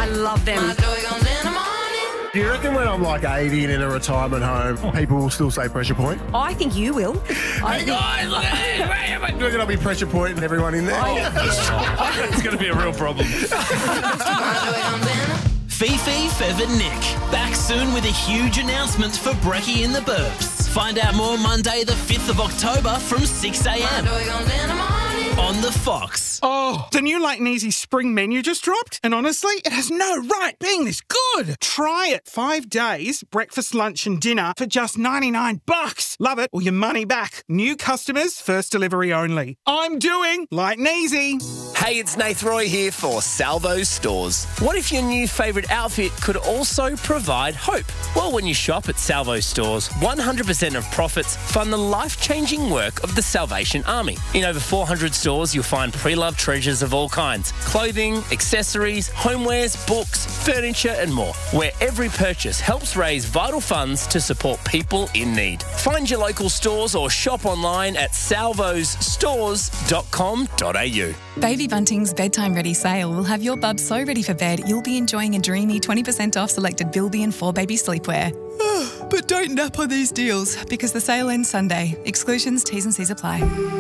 I love them. Do you reckon when I'm like 80 and in a retirement home, people will still say pressure point? I think you will. Hey guys, look at this. Do you reckon I'll be pressure pointing everyone in there? It's going to be a real problem. Fifi, Fev and Nick. Back soon with a huge announcement for Brekkie in the Burbs. Find out more Monday the 5th of October from 6 a.m. on the Fox. Oh, the new Light and Easy spring menu just dropped, and honestly, it has no right being this good. Try it. 5 days, breakfast, lunch and dinner for just $99. Love it or your money back. New customers, first delivery only. I'm doing Light and Easy. Hey, it's Nath Roy here for Salvo Stores. What if your new favourite outfit could also provide hope? Well, when you shop at Salvo Stores, 100% of profits fund the life-changing work of the Salvation Army. In over 400 stores, you'll find pre-loved treasures of all kinds. Clothing, accessories, homewares, books, furniture and more, where every purchase helps raise vital funds to support people in need. Find your local stores or shop online at salvosstores.com.au. Baby Bunting's Bedtime Ready sale will have your bub so ready for bed you'll be enjoying a dreamy 20% off selected Bilby and 4Baby sleepwear. But don't nap on these deals because the sale ends Sunday. Exclusions, T's and C's apply.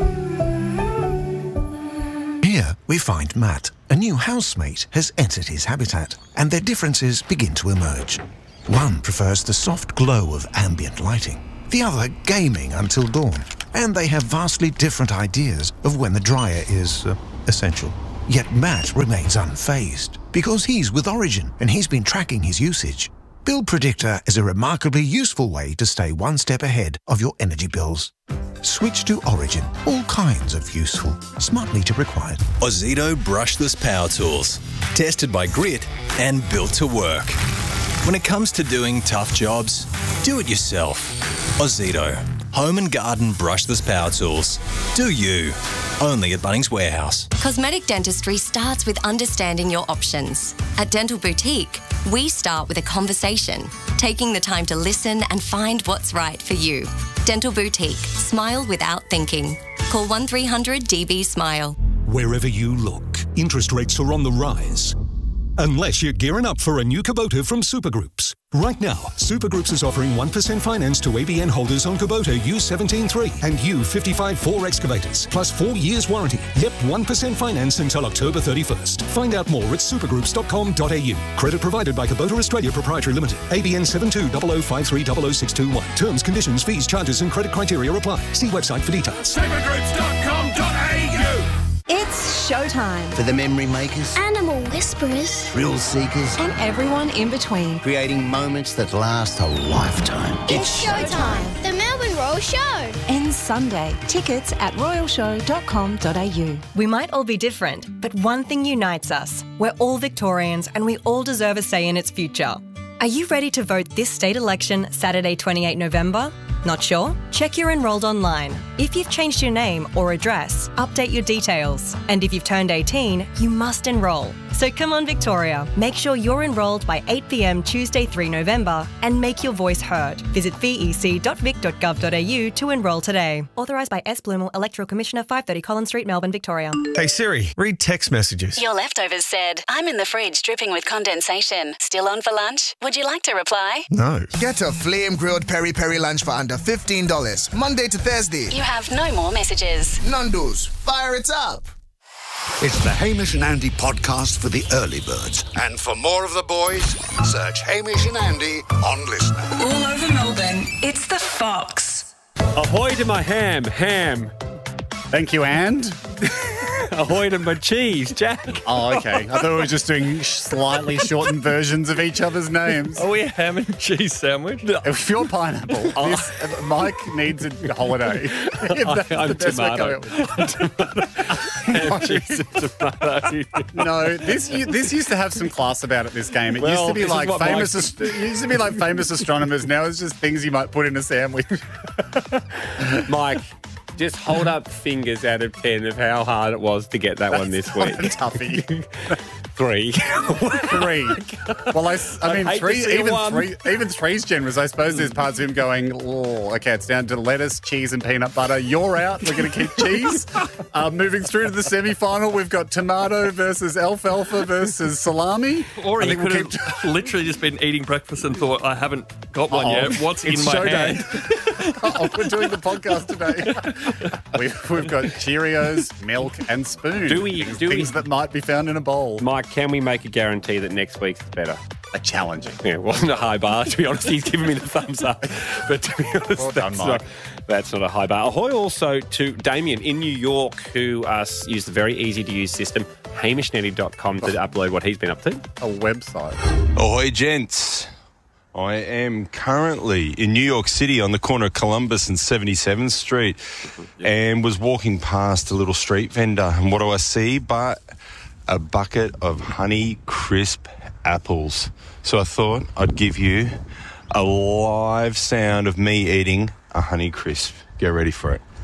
Here we find Matt. A new housemate has entered his habitat and their differences begin to emerge. One prefers the soft glow of ambient lighting, the other gaming until dawn, and they have vastly different ideas of when the dryer is essential. Yet Matt remains unfazed because he's with Origin and he's been tracking his usage. Bill Predictor is a remarkably useful way to stay one step ahead of your energy bills. Switch to Origin. All kinds of useful, smart meter required. Ozito brushless power tools. Tested by Grit and built to work. When it comes to doing tough jobs, do it yourself. Ozito. Home and garden brushless power tools. Do you. Only at Bunnings Warehouse. Cosmetic dentistry starts with understanding your options. At Dental Boutique, we start with a conversation, taking the time to listen and find what's right for you. Dental Boutique. Smile without thinking. Call 1300 DB Smile. Wherever you look, interest rates are on the rise. Unless you're gearing up for a new Kubota from Supergroups. Right now, Supergroups is offering 1% finance to ABN holders on Kubota U17.3 and U55-4 excavators, plus 4 years warranty. Yep, 1% finance until October 31st. Find out more at supergroups.com.au. Credit provided by Kubota Australia Proprietary Limited. ABN 720053000621. Terms, conditions, fees, charges and credit criteria apply. See website for details. Supergroups.com.au. It's showtime. For the memory makers, animal whisperers, thrill seekers, and everyone in between. Creating moments that last a lifetime. It's showtime. The Melbourne Royal Show. Ends Sunday. Tickets at royalshow.com.au. We might all be different, but one thing unites us. We're all Victorians and we all deserve a say in its future. Are you ready to vote this state election Saturday 28 November? Not sure? Check you're enrolled online. If you've changed your name or address, update your details. And if you've turned 18, you must enrol. So come on, Victoria. Make sure you're enrolled by 8 p.m. Tuesday 3 November and make your voice heard. Visit vec.vic.gov.au to enrol today. Authorised by S. Bloomer, Electoral Commissioner, 530 Collins Street, Melbourne, Victoria. Hey Siri, read text messages. Your leftovers said, I'm in the fridge dripping with condensation. Still on for lunch? Would you like to reply? No. Get a flame grilled peri-peri lunch for under $15, Monday to Thursday. You have no more messages. Nando's, fire it up. It's the Hamish and Andy podcast for the early birds. And for more of the boys, search Hamish and Andy on Listener. All over Melbourne, it's the Fox. Ahoy to my ham. Thank you, and? Ahoy to my cheese, Jack. Oh, okay. I thought we were just doing slightly shortened versions of each other's names. Are we a ham and cheese sandwich? If you're pineapple, Mike needs a holiday. I'm tomato. Ham, cheese and tomato. No, this used to have some class about it, this game. It used to be like famous astronomers. Now it's just things you might put in a sandwich. Mike, just hold up fingers out of 10 of how hard it was to get that one this week. Toughie. 3. 3. Well, I mean, hate to see even three's generous. I suppose there's parts of him going, oh, okay, it's down to lettuce, cheese, and peanut butter. You're out. We're going to keep cheese. Moving through to the semi-final, we've got tomato versus alfalfa versus salami. Or you could have literally just been eating breakfast and thought, I haven't got one yet. What's in my hand? We're doing the podcast today. We've got Cheerios, milk, and spoon. Things that might be found in a bowl. Mike, can we make a guarantee that next week's is better? A challenging. Yeah, it wasn't a high bar, to be honest. He's giving me the thumbs up. But to be honest, that's not a high bar. Ahoy also to Damien in New York, who used the very easy-to-use system, hamishnetty.com, to upload what he's been up to. A website. Ahoy, gents. I am currently in New York City on the corner of Columbus and 77th Street and was walking past a little street vendor. And what do I see but a bucket of Honey Crisp apples. So I thought I'd give you a live sound of me eating a Honey Crisp. Get ready for it.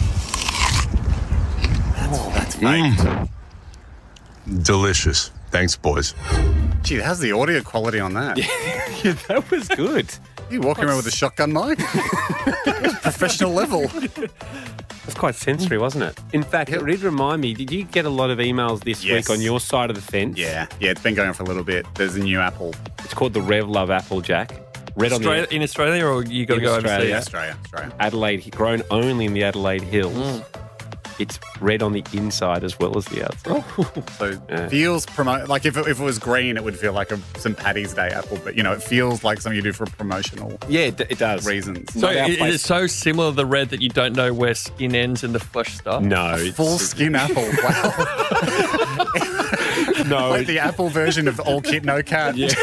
That's fake. Delicious. Thanks, boys. Gee, how's the audio quality on that? Yeah, that was good. You walking around with a shotgun mic? Professional level. It was quite sensory, wasn't it? In fact, it did remind me, did you get a lot of emails this week on your side of the fence? Yeah, it's been going on for a little bit. There's a new apple. It's called the Rev Love Apple, Jack. In Australia, or you got to go overseas? Australia. Adelaide, grown only in the Adelaide Hills. It's red on the inside as well as the outside. So feels like if it was green, it would feel like some Paddy's Day apple. But it feels like something you do for promotional. Yeah, it does. Reasons. So it is so similar to the red that you don't know where skin ends and the flesh starts. No, full skin apple. Wow. No, like the apple version of All Kit No Cat. Yeah.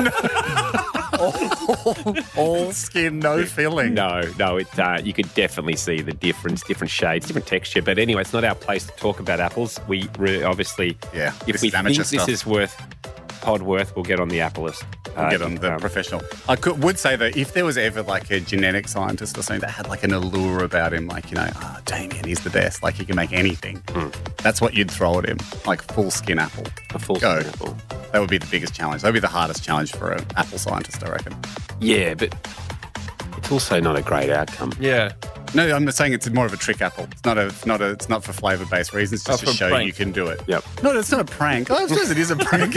All skin, no filling. No, you could definitely see the difference, different shades, different texture. But anyway, it's not our place to talk about apples. We obviously, if we think this is worth we'll get on the Applist. Get on the professional. I would say that if there was ever like a genetic scientist or something that had like an allure about him, like, Damien, he's the best, like he can make anything. That's what you'd throw at him, like full skin apple. A full skin apple. That would be the biggest challenge. That would be the hardest challenge for an apple scientist, I reckon. Yeah, but it's also not a great outcome. Yeah. No, I'm not saying it's more of a trick apple. It's not for flavour-based reasons, just to show you can do it. Yep. No, it's not a prank. I suppose it is a prank.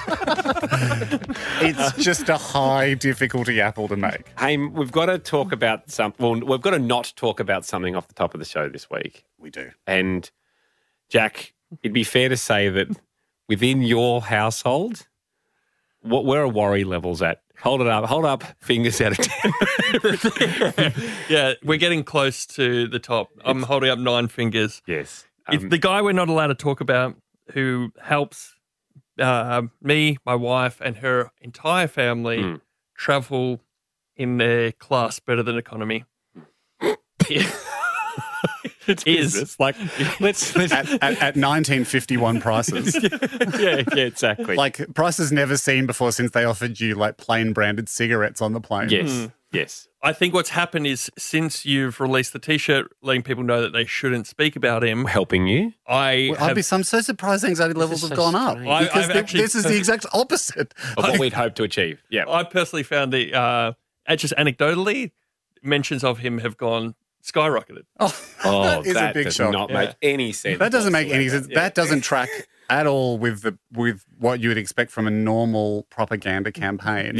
It's just a high difficulty apple to make. Hey, we've got to talk about we've got to not talk about something off the top of the show this week. We do. And Jack, it'd be fair to say that within your household, where are worry levels at? Hold up, fingers out of 10. Yeah, we're getting close to the top. I'm holding up 9 fingers. Yes. It's the guy we're not allowed to talk about who helps me, my wife, and her entire family travel in their class better than economy. It's business. Like, let's at 1951 prices. yeah, exactly. Like prices never seen before since they offered you like plain branded cigarettes on the plane. Yes, yes. I think what's happened is since you've released the T-shirt, letting people know that they shouldn't speak about him, helping you. I'm so surprised anxiety levels have gone up. Because this is the exact opposite of what we'd hoped to achieve. Yeah, I personally found just anecdotally, mentions of him have gone skyrocketed. That is a big does shock. Not make any sense. That doesn't make any sense. That doesn't track at all with what you would expect from a normal propaganda campaign.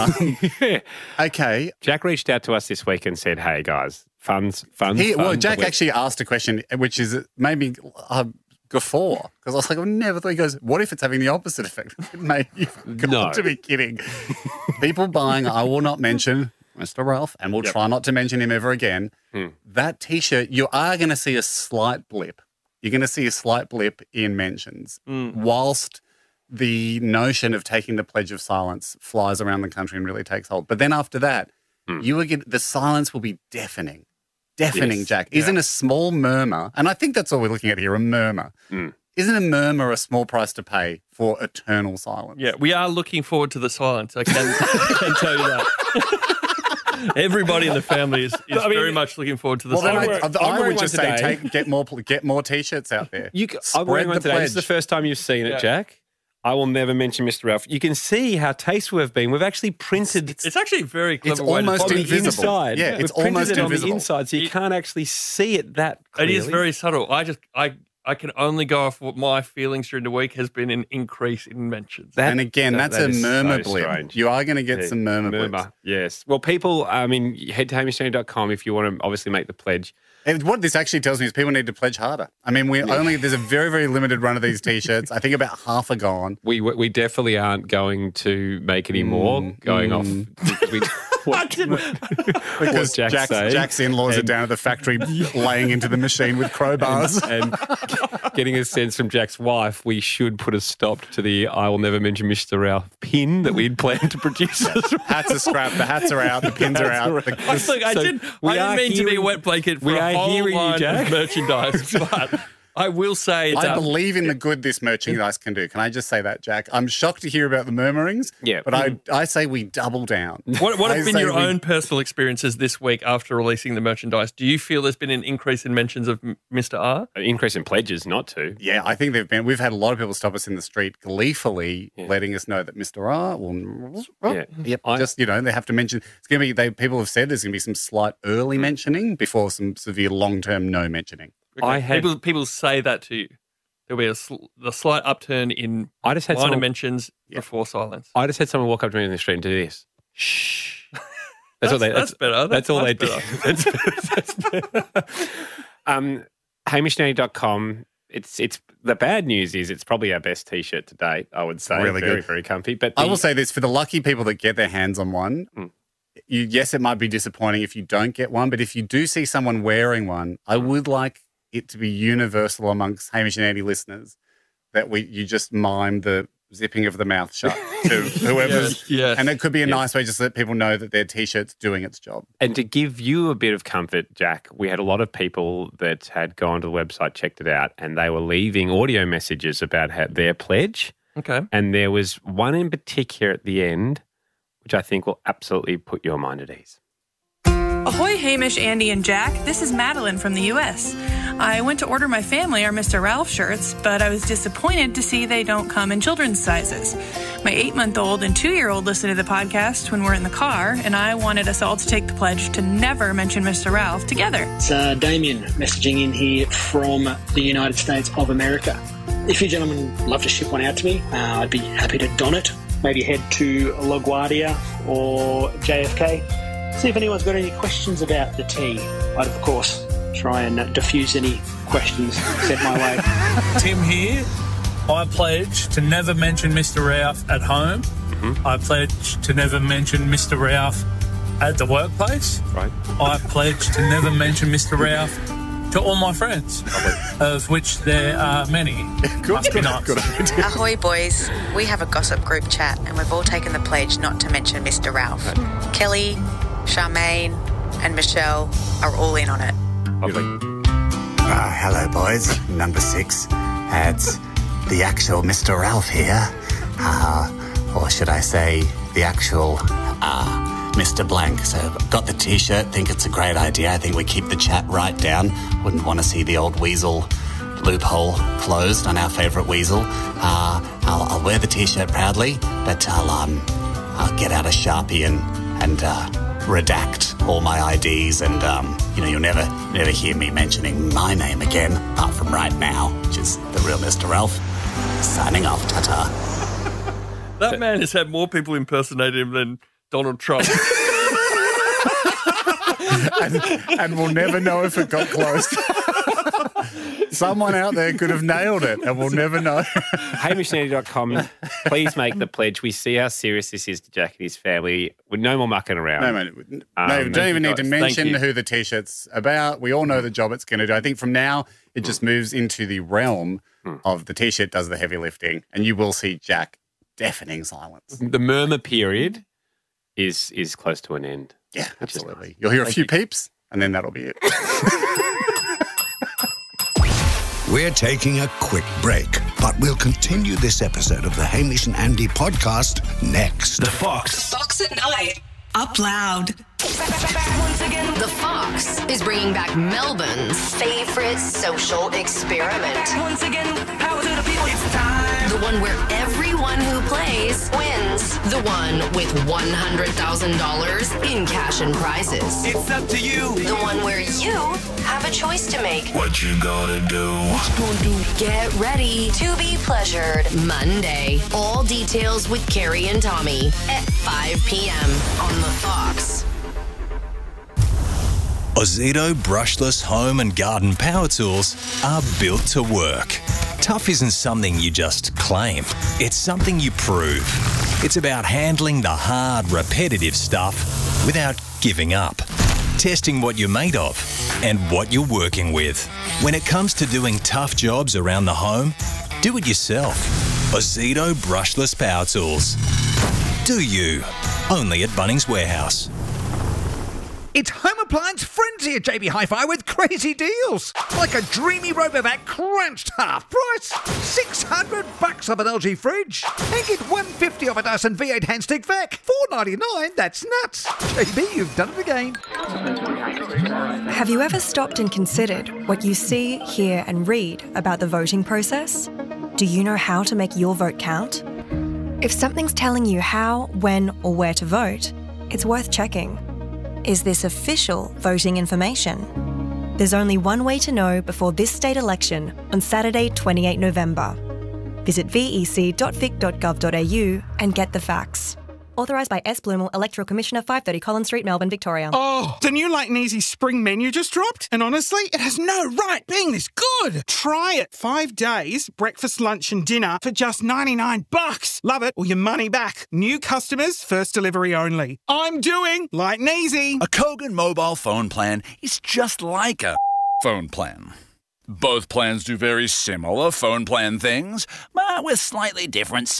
Okay. Jack reached out to us this week and said, "Hey guys, funds." Jack actually asked a question, which is maybe guffaw, because I was like, I never thought. He goes, "What if it's having the opposite effect?" Mate, you've got to be kidding. People buying, I will not mention Mr. Ralph, and we'll try not to mention him ever again. That T-shirt, you are going to see a slight blip. You're going to see a slight blip in mentions, whilst the notion of taking the Pledge of Silence flies around the country and really takes hold. But then after that, the silence will be deafening. Deafening, Jack. Isn't a small murmur, and I think that's all we're looking at here, a murmur. Isn't a murmur a small price to pay for eternal silence? Yeah, we are looking forward to the silence. I can tell you that. Everybody in the family is very much looking forward to the silence. I would just say get more T-shirts out there. I'm wearing one today. This is the first time you've seen it, Jack. I will never mention Mr. Ralph. You can see how tasteful we've been. We've actually printed. It's actually very clever. It's almost on the invisible. inside. Yeah, it's We've almost printed it invisible. on the inside, so you can't actually see it that clearly. It is very subtle. I can only go off what my feelings during the week has been an increase in mentions. And again, that's a is murmur so blip. strange. You are going to get some murmur blips. Yes. Well, people, head to hamishandy.com if you want to obviously make the pledge. And what this actually tells me is people need to pledge harder. I mean, there's a very, very limited run of these T-shirts. I think about half are gone. We definitely aren't going to make any more going off. Because Jack's in-laws are down at the factory laying into the machine with crowbars. And getting a sense from Jack's wife, we should put a stop to the I will never mention Mr. Ralph pin that we'd planned to produce. Hats are scrapped, the hats are out, the pins are out. Look, I didn't mean to be a wet blanket for a whole line of merchandise, but I will say I believe in the good this merchandise can do. Can I just say that, Jack? I'm shocked to hear about the murmurings, but I say we double down. What have been your own personal experiences this week after releasing the merchandise? Do you feel there's been an increase in mentions of Mr. R? An increase in pledges, not to. Yeah, I think we've had a lot of people stop us in the street gleefully letting us know that Mr. R they have to mention, it's going to be, people have said there's going to be some slight early mentioning before some severe long-term no mentioning. Okay. People say that to you. There'll be the slight upturn in minor mentions before silence. I just had someone walk up to me in the street and do this. Shh. That's better. That's all they do. That's better. Hamishandy.com. It's the bad news is it's probably our best T-shirt to date, I would say. Really very, good. very comfy. But I will say this, for the lucky people that get their hands on one, yes, it might be disappointing if you don't get one, but if you do see someone wearing one, I would like it to be universal amongst Hamish and Andy listeners that you just mime the zipping of the mouth shut to whoever's. Yes. And it could be a nice way just to let people know that their T-shirt's doing its job. And to give you a bit of comfort, Jack, we had a lot of people that had gone to the website, checked it out, and they were leaving audio messages about their pledge. Okay. And there was one in particular at the end, which I think will absolutely put your mind at ease. Ahoy, Hamish, Andy, and Jack. This is Madeline from the U.S. I went to order my family our Mr. Ralph shirts, but I was disappointed to see they don't come in children's sizes. My 8-month-old and 2-year-old listen to the podcast when we're in the car, and I wanted us all to take the pledge to never mention Mr. Ralph together. It's Damien messaging in here from the United States of America. If you gentlemen would love to ship one out to me, I'd be happy to don it. Maybe head to LaGuardia or JFK. See if anyone's got any questions about the tea. I'd, of course, try and diffuse any questions sent my way. Tim here. I pledge to never mention Mr. Ralph at home. Mm-hmm. I pledge to never mention Mr. Ralph at the workplace. Right. I pledge to never mention Mr. Ralph to all my friends, of which there are many. Must be nice. Ahoy, boys. We have a gossip group chat and we've all taken the pledge not to mention Mr. Ralph. Kelly, Charmaine and Michelle are all in on it. Hello, boys. Number 6. It's the actual Mr. Ralph here. Or should I say, the actual Mr. Blank. So got the T-shirt, think it's a great idea. I think we keep the chat right down. Wouldn't want to see the old weasel loophole closed on our favourite weasel. I'll wear the T-shirt proudly, but I'll get out a Sharpie and redact all my IDs, and you'll never hear me mentioning my name again, apart from right now, which is the real Mr. Ralph. Signing off, ta-ta. That man has had more people impersonate him than Donald Trump. and we'll never know if it got close. Someone out there could have nailed it, and we'll never know. HamishAndy.com, please make the pledge. We see how serious this is to Jack and his family. With no more mucking around. No, don't even need to mention who the T-shirt's about. We all know the job it's going to do. I think from now, it just moves into the realm of the T-shirt does the heavy lifting, and you will see Jack deafening silence. The murmur period is close to an end. Yeah, absolutely. You'll hear a few peeps, and then that'll be it. We're taking a quick break, but we'll continue this episode of the Hamish and Andy podcast next. The Fox. Fox at Night. Up loud. The Fox is bringing back Melbourne's favorite social experiment. Once again, power to the people. It's time. The one where everyone who plays wins. The one with $100,000 in cash and prizes. It's up to you. The one where you have a choice to make. What you gonna do? What you gonna do? Get ready to be pleasured Monday. All details with Carrie and Tommy at 5 p.m. on the Fox. Ozito brushless home and garden power tools are built to work. Tough isn't something you just claim. It's something you prove. It's about handling the hard, repetitive stuff without giving up. Testing what you're made of and what you're working with. When it comes to doing tough jobs around the home, do it yourself. Ozito brushless power tools. Do you. Only at Bunnings Warehouse. It's Home Appliance Frenzy at JB Hi-Fi with crazy deals. Like a dreamy RoboVac crunched half price. $600 off an LG fridge. And get $150 off a Dyson V8 handstick vac. $4.99, that's nuts. JB, you've done it again. Have you ever stopped and considered what you see, hear and read about the voting process? Do you know how to make your vote count? If something's telling you how, when or where to vote, it's worth checking. Is this official voting information? There's only one way to know before this state election on Saturday, 28 November. Visit vec.vic.gov.au and get the facts. Authorised by S. Blumel, Electoral Commissioner, 530 Collins Street, Melbourne, Victoria. Oh, the new Light and Easy spring menu just dropped, and honestly, it has no right being this good. Try it. 5 days, breakfast, lunch and dinner for just $99. Love it or your money back. New customers, first delivery only. I'm doing Light and Easy. A Kogan mobile phone plan is just like a phone plan. Both plans do very similar phone plan things, but with slightly different